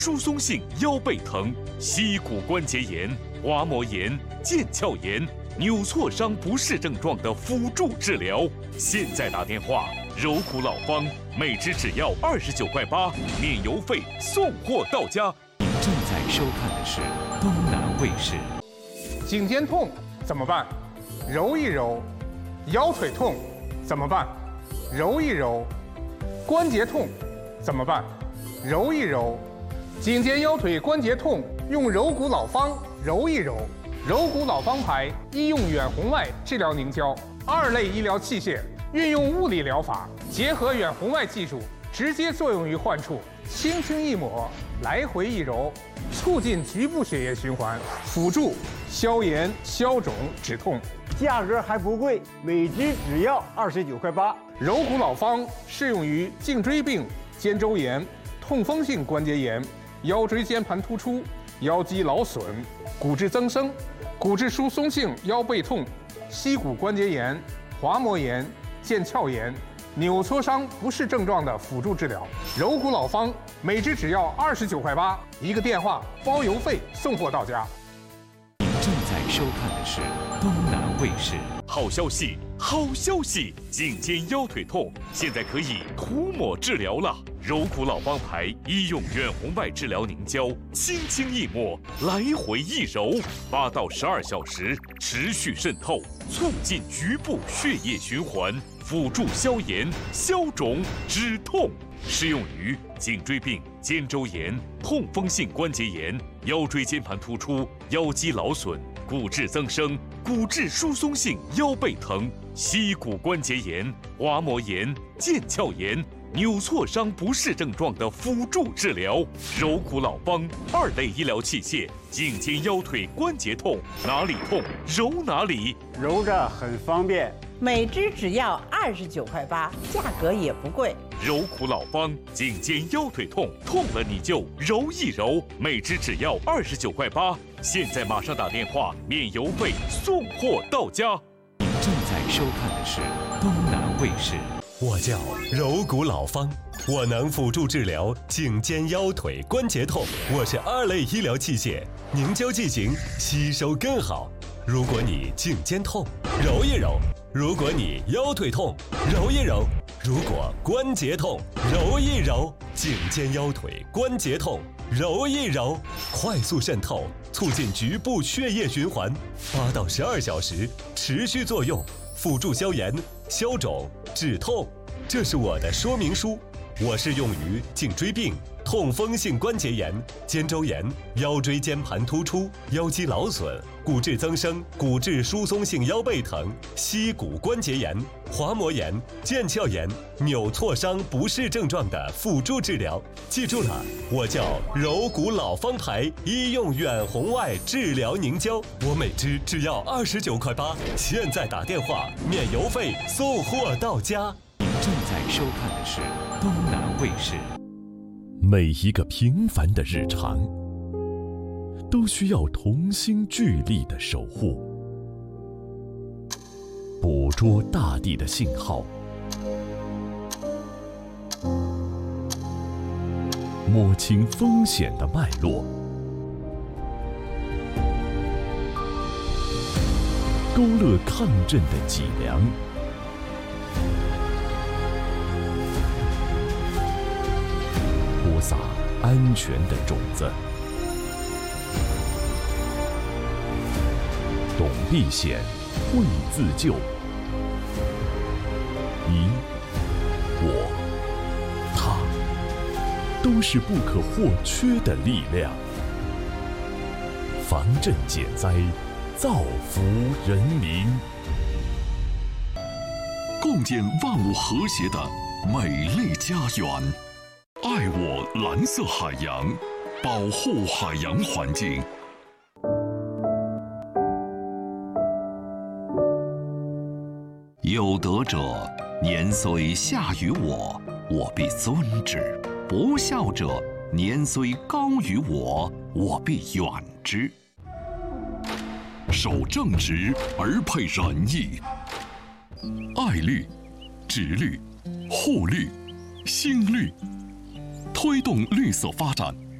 疏松性腰背疼、膝骨关节炎、滑膜炎、腱鞘炎、扭挫伤不适症状的辅助治疗。现在打电话，柔骨老方，每支只要29.8块，免邮费，送货到家。 您正在收看的是东南卫视。 颈肩痛怎么办？揉一揉。腰腿痛怎么办？揉一揉。关节痛怎么办？揉一揉。颈肩腰腿关节痛，用柔骨老方揉一揉。柔骨老方牌医用远红外治疗凝胶，2类医疗器械，运用物理疗法，结合远红外技术，直接作用于患处，轻轻一抹，来回一揉，促进局部血液循环，辅助消炎、消肿、止痛。 价格还不贵，每支只要29.8块。 柔骨老方适用于颈椎病、肩周炎、痛风性关节炎、腰椎间盘突出、腰肌劳损、骨质增生、骨质疏松性腰背痛、膝骨关节炎、滑膜炎、腱鞘炎、扭挫伤不适症状的辅助治疗。柔骨老方每支只要29.8块，一个电话包邮费，送货到家。 您正在收看的是东南卫视。 好消息，好消息！颈肩腰腿痛现在可以涂抹治疗了。柔骨老方牌医用远红外治疗凝胶，轻轻一抹，来回一揉，8到12小时持续渗透，促进局部血液循环，辅助消炎、消肿、止痛。适用于颈椎病、肩周炎、痛风性关节炎、腰椎间盘突出、腰肌劳损、骨质增生、骨质疏松性腰背疼、膝骨关节炎、滑膜炎、腱鞘炎、扭挫伤不适症状的辅助治疗。柔骨老方2类医疗器械，颈肩腰腿关节痛，哪里痛揉哪里， 揉着很方便。 每支只要29.8块，价格也不贵。 柔骨老方，颈肩腰腿痛，痛了你就揉一揉，每支只要29.8块。现在马上打电话，免邮费，送货到家。 您正在收看的是东南卫视。 我叫柔骨老方，我能辅助治疗颈肩腰腿关节痛。我是2类医疗器械，凝胶剂型吸收更好。如果你颈肩痛，揉一揉；如果你腰腿痛，揉一揉；如果关节痛，揉一揉。颈肩腰腿关节痛，揉一揉，快速渗透，促进局部血液循环，8到12小时持续作用，辅助消炎、消肿、止痛。这是我的说明书。我适用于颈椎病、痛风性关节炎、肩周炎、腰椎间盘突出、腰肌劳损、骨质增生、骨质疏松性腰背疼、膝骨关节炎、滑膜炎、腱鞘炎、扭挫伤不适症状的辅助治疗。记住了，我叫柔骨老方牌医用远红外治疗凝胶，我每支只要29.8块，现在打电话免邮费，送货到家。 您正在收看的是东南卫视。 每一个平凡的日常，都需要同心聚力的守护，捕捉大地的信号，摸清风险的脉络，勾勒抗震的脊梁，播撒安全的种子。懂避险，会自救。你、我、他，都是不可或缺的力量。防震减灾，造福人民， 共建万物和谐的美丽家园。爱我蓝色海洋，保护海洋环境。有德者，年虽下于我，我必尊之；不孝者，年虽高于我，我必远之。守正直而配仁义，爱绿、植绿、护绿、兴绿，推动绿色发展。